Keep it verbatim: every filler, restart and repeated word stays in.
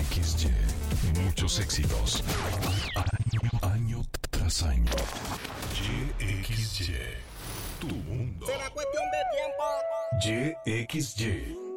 X Y, muchos éxitos. Año, año tras año. Y X Y, tu mundo. Será cuestión de tiempo. Y X Y.